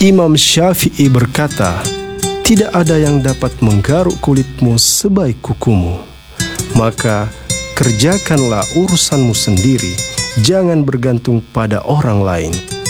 Imam Syafi'i berkata, tidak ada yang dapat menggaruk kulitmu sebaik kukumu. Maka kerjakanlah urusanmu sendiri, jangan bergantung pada orang lain.